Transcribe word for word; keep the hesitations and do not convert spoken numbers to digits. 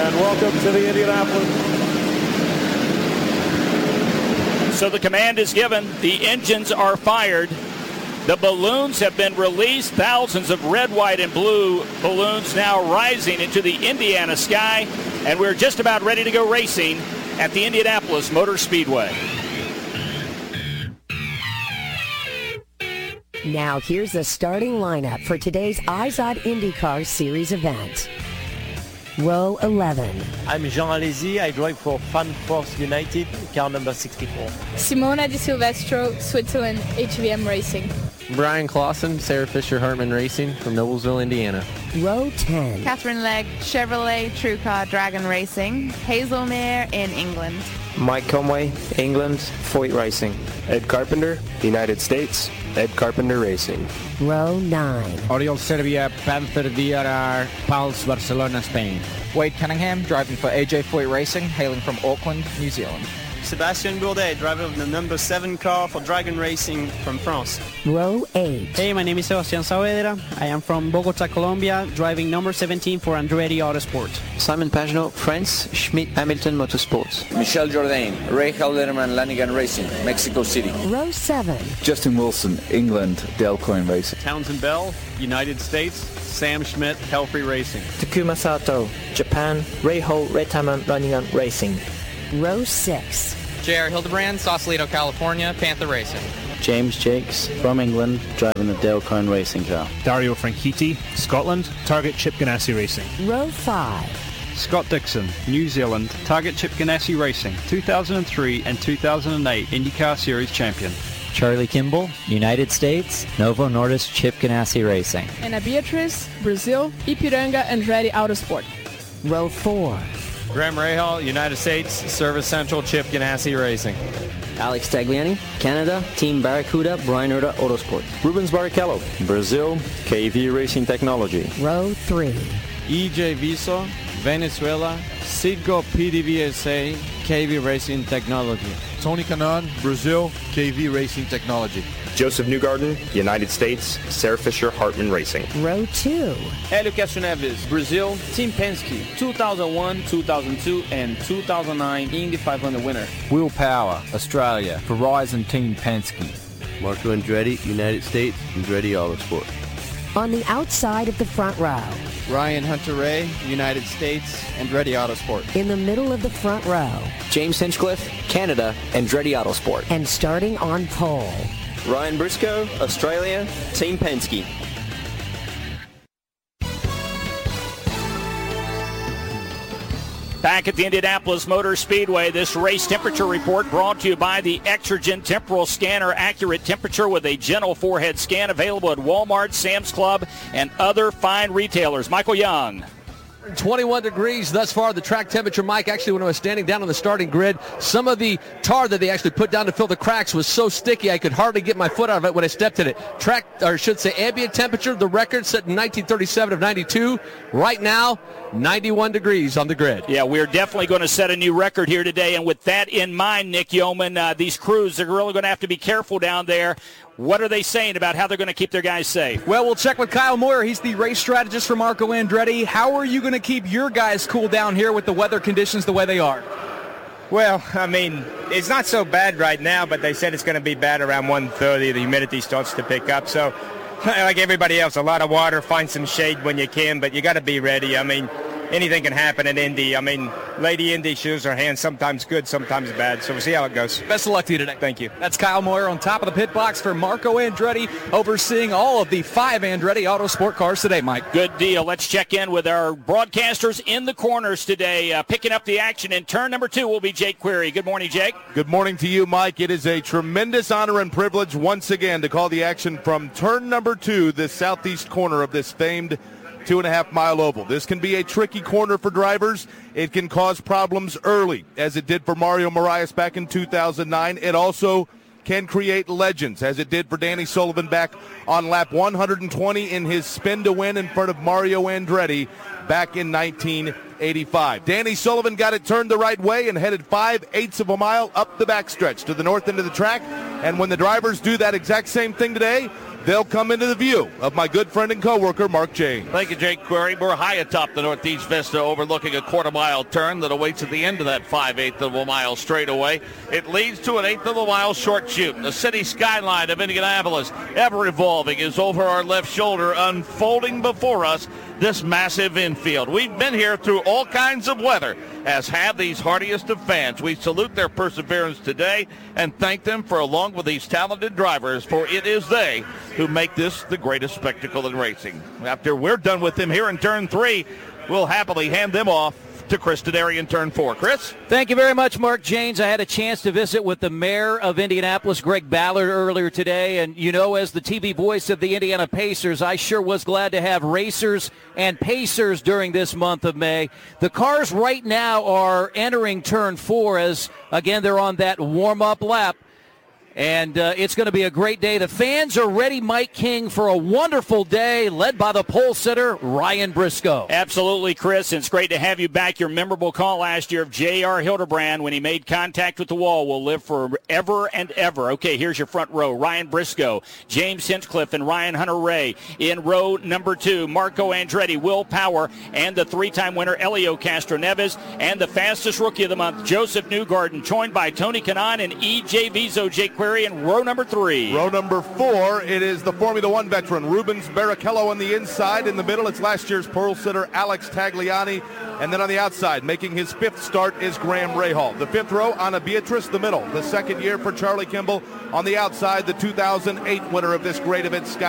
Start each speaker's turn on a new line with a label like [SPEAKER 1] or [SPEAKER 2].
[SPEAKER 1] and welcome to the Indianapolis.
[SPEAKER 2] So the command is given. The engines are fired. The balloons have been released. Thousands of red, white, and blue balloons now rising into the Indiana sky. And we're just about ready to go racing at the Indianapolis Motor Speedway.
[SPEAKER 3] Now here's the starting lineup for today's iZod IndyCar Series event. Row eleven.
[SPEAKER 4] I'm Jean Alesi. I drive for Fan Force United, car number sixty-four.
[SPEAKER 5] Simona Di Silvestro, Switzerland, H V M Racing.
[SPEAKER 6] Brian Clausen, Sarah Fisher Hartman Racing from Noblesville, Indiana.
[SPEAKER 3] Row ten.
[SPEAKER 7] Catherine Legg, Chevrolet TrueCar Dragon Racing, Hazelmere in England.
[SPEAKER 8] Mike Conway, England, Foyt Racing.
[SPEAKER 9] Ed Carpenter, United States, Ed Carpenter Racing.
[SPEAKER 3] Row nine.
[SPEAKER 10] Oriol Serbia, Panther D R R, Pals, Barcelona, Spain.
[SPEAKER 11] Wade Cunningham, driving for A J Foyt Racing, hailing from Auckland, New Zealand.
[SPEAKER 12] Sebastian Bourdais, driver of the number seven car for Dragon Racing from France.
[SPEAKER 3] Row eight.
[SPEAKER 13] Hey, my name is Sebastián Saavedra. I am from Bogota, Colombia, driving number seventeen for Andretti Autosport.
[SPEAKER 14] Simon Pagenaud, France, Schmidt Hamilton Motorsports.
[SPEAKER 15] Michel Jourdain, Ray Haldeman Lanigan Racing, Mexico City.
[SPEAKER 3] Row seven.
[SPEAKER 16] Justin Wilson, England, Delcoin Racing.
[SPEAKER 17] Townsend Bell, United States, Sam Schmidt, Helfrey Racing.
[SPEAKER 18] Takuma Sato, Japan, Ray Ho, Retaman Lanigan Racing.
[SPEAKER 3] Row six.
[SPEAKER 19] J R Hildebrand, Sausalito, California, Panther Racing.
[SPEAKER 20] James Jakes, from England, driving the Dale Coyne Racing car.
[SPEAKER 21] Dario Franchitti, Scotland, Target Chip Ganassi Racing.
[SPEAKER 3] Row five.
[SPEAKER 22] Scott Dixon, New Zealand, Target Chip Ganassi Racing, two thousand three and two thousand eight IndyCar Series champion.
[SPEAKER 23] Charlie Kimball, United States, Novo Nordisk Chip Ganassi Racing.
[SPEAKER 5] Ana Beatriz, Brazil, Ipiranga Andretti Autosport.
[SPEAKER 3] Row four.
[SPEAKER 24] Graham Rahal, United States, Service Central Chip Ganassi Racing.
[SPEAKER 25] Alex Tagliani, Canada, Team Barracuda, Brian Erda Autosport.
[SPEAKER 9] Rubens Barrichello, Brazil, K V Racing Technology.
[SPEAKER 3] Row three.
[SPEAKER 24] E J Viso, Venezuela, Citgo P D V S A, K V Racing Technology.
[SPEAKER 26] Tony Kanaan, Brazil, K V Racing Technology.
[SPEAKER 9] Joseph Newgarden, United States, Sarah Fisher Hartman Racing.
[SPEAKER 3] Row two.
[SPEAKER 24] Hélio Castro Neves, Brazil, Team Penske, two thousand one, two thousand two, and two thousand nine Indy five hundred winner.
[SPEAKER 27] Will Power, Australia, Verizon Team Penske.
[SPEAKER 28] Marco Andretti, United States, Andretti Autosport.
[SPEAKER 3] On the outside of the front row.
[SPEAKER 24] Ryan Hunter-Ray, United States, Andretti Autosport.
[SPEAKER 3] In the middle of the front row.
[SPEAKER 25] James Hinchcliffe, Canada, Andretti Autosport.
[SPEAKER 3] And starting on pole.
[SPEAKER 8] Ryan Briscoe, Australia, Team Penske.
[SPEAKER 2] Back at the Indianapolis Motor Speedway, this race temperature report brought to you by the Exergen Temporal Scanner. Accurate temperature with a gentle forehead scan, available at Walmart, Sam's Club, and other fine retailers. Michael Young.
[SPEAKER 29] twenty-one degrees thus far, the track temperature, Mike. Actually, when I was standing down on the starting grid, some of the tar that they actually put down to fill the cracks was so sticky I could hardly get my foot out of it when I stepped in it. Track, or I should say ambient temperature, the record set in nineteen thirty-seven of ninety-two. Right now, ninety-one degrees on the grid.
[SPEAKER 2] Yeah, we're definitely going to set a new record here today, and with that in mind, Nick Yeoman, uh, these crews are really going to have to be careful down there. What are they saying about how they're going to keep their guys safe?
[SPEAKER 11] Well, we'll check with Kyle Moyer. He's the race strategist for Marco Andretti. How are you going to keep your guys cool down here with the weather conditions the way they are?
[SPEAKER 30] Well, I mean, it's not so bad right now, but they said it's going to be bad around one thirty. The humidity starts to pick up. So, like everybody else, a lot of water, find some shade when you can, but you got to be ready. I mean, anything can happen in Indy. I mean, Lady Indy shoes her hands, sometimes good, sometimes bad. So we'll see how it goes.
[SPEAKER 11] Best of luck to you today.
[SPEAKER 30] Thank you.
[SPEAKER 11] That's Kyle Moyer on top of the pit box for Marco Andretti, overseeing all of the five Andretti Autosport cars today, Mike.
[SPEAKER 2] Good deal. Let's check in with our broadcasters in the corners today. Uh, picking up the action in turn number two will be Jake Query. Good morning, Jake.
[SPEAKER 31] Good morning to you, Mike. It is a tremendous honor and privilege once again to call the action from turn number two, the southeast corner of this famed two and a half mile oval. This can be a tricky corner for drivers. It can cause problems early, as it did for Mario Moraes back in two thousand nine. It also can create legends, as it did for Danny Sullivan back on lap one hundred twenty in his spin to win in front of Mario Andretti back in nineteen eighty-five. Danny Sullivan got it turned the right way and headed five-eighths of a mile up the backstretch to the north end of the track. And when the drivers do that exact same thing today, they'll come into the view of my good friend and coworker, Mark James.
[SPEAKER 1] Thank you, Jake Query. We're high atop the Northeast Vista overlooking a quarter-mile turn that awaits at the end of that five-eighths of a mile straightaway. It leads to an eighth of a mile short chute. The city skyline of Indianapolis, ever evolving, is over our left shoulder, unfolding before us this massive infield. We've been here through all kinds of weather, as have these hardiest of fans. We salute their perseverance today and thank them for, along with these talented drivers, for it is they who make this the greatest spectacle in racing. After we're done with them here in turn three, we'll happily hand them off to Chris Denari in turn four. Chris?
[SPEAKER 4] Thank you very much, Mark James. I had a chance to visit with the mayor of Indianapolis, Greg Ballard, earlier today. And, you know, as the T V voice of the Indiana Pacers, I sure was glad to have racers and pacers during this month of May. The cars right now are entering turn four as, again, they're on that warm-up lap. And uh, it's going to be a great day. The fans are ready, Mike King, for a wonderful day, led by the pole sitter, Ryan Briscoe.
[SPEAKER 2] Absolutely, Chris. It's great to have you back. Your memorable call last year of J R. Hildebrand when he made contact with the wall will live forever and ever. Okay, here's your front row. Ryan Briscoe, James Hinchcliffe, and Ryan Hunter-Ray. In row number two, Marco Andretti, Will Power, and the three-time winner, Elio Castroneves, and the fastest rookie of the month, Joseph Newgarden, joined by Tony Kanaan and E J Vizo, Jake Query in row number three.
[SPEAKER 31] Row number four, it is the Formula One veteran, Rubens Barrichello on the inside. In the middle, it's last year's pole sitter, Alex Tagliani. And then on the outside, making his fifth start, is Graham Rahal. The fifth row, Ana Beatriz, the middle. The second year for Charlie Kimball. On the outside, the two thousand eight winner of this great event, Scott